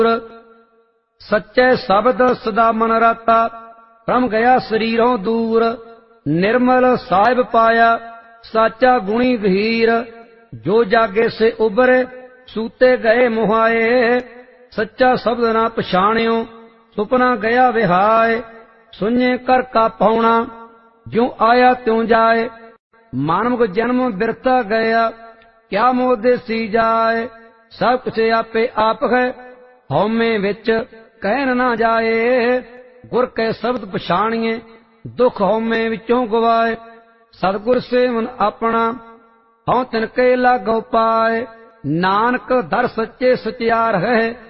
सच्चे शब्द सदा मन राता, भ्रम गया शरीरों दूर। निर्मल साहिब पाया, साचा गुणी गहीर। जो जागे से उबरे, सूते गए मुहाए। सच्चा शब्द ना पछाणियो, सुपना गया विहाय। सुने कर का पाउना, ज्यों आया त्यों जाए। मानव जन्म बिरता गया, क्या मोह देसी जाए। सब कुछ आपे आप है, हौमे विच कहन ना जाए। गुर के शब्द पछाणिए, दुख हौमे विचों गवाए। सतगुर सेवन अपना, हौं तिनके लागो पाए। नानक दर सच्चे सचियार है,